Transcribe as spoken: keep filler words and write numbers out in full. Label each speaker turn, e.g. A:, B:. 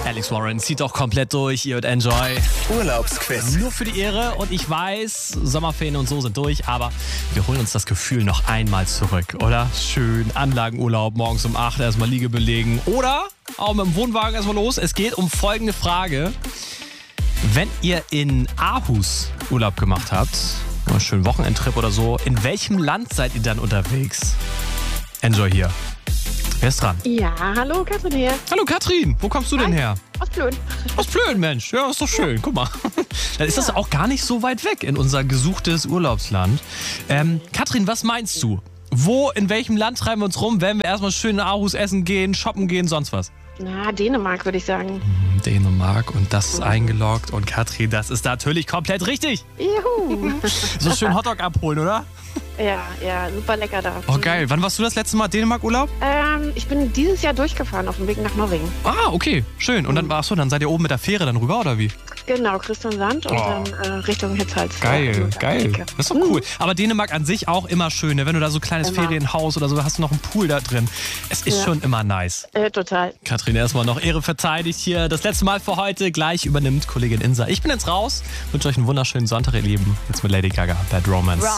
A: Alex Warren zieht doch komplett durch, ihr hört Enjoy.
B: Urlaubsquiz.
A: Nur für die Ehre und ich weiß, Sommerferien und so sind durch, aber wir holen uns das Gefühl noch einmal zurück, oder? Schön, Anlagenurlaub, morgens um acht erstmal Liege belegen oder auch mit dem Wohnwagen erstmal los. Es geht um folgende Frage. Wenn ihr in Aarhus Urlaub gemacht habt, einen schönen Wochenendtrip oder so, in welchem Land seid ihr dann unterwegs? Enjoy hier. Wer ist dran?
C: Ja, hallo, Katrin hier.
A: Hallo Katrin, wo kommst du denn her?
C: Aus Plön.
A: Aus Plön, Mensch. Ja, ist doch schön. Guck mal. Dann ist das auch gar nicht so weit weg in unser gesuchtes Urlaubsland. Ähm, Katrin, was meinst du? Wo, in welchem Land treiben wir uns rum, wenn wir erstmal schön in Aarhus essen gehen, shoppen gehen, sonst was?
C: Na, Dänemark, würde ich sagen.
A: Dänemark und das ist eingeloggt. Und Katrin, das ist natürlich komplett richtig.
C: Juhu.
A: So schön Hotdog abholen, oder?
C: Ja, ja, super lecker da.
A: Oh, geil. Wann warst du das letzte Mal Dänemark-Urlaub?
C: Ähm, ich bin dieses Jahr durchgefahren auf dem Weg nach Norwegen.
A: Ah, okay. Schön. Und dann, achso, dann seid ihr oben mit der Fähre dann rüber, oder wie?
C: Genau, Christiansand und
A: Oh.
C: dann äh, Richtung Hitzhals.
A: Geil,
C: Ja,
A: geil.
C: Ecke.
A: Das ist doch cool. Aber Dänemark an sich auch immer schön, ne? Wenn du da so ein kleines
C: Immer.
A: Ferienhaus oder so hast, du noch einen Pool da drin. Es ist
C: Ja.
A: schon immer nice.
C: Äh, total.
A: Katrin, erstmal noch Ehre verteidigt hier. Das letzte Mal für heute. Gleich übernimmt Kollegin Insa. Ich bin jetzt raus. Wünsche euch einen wunderschönen Sonntag, ihr Lieben. Jetzt mit Lady Gaga, Bad Romance.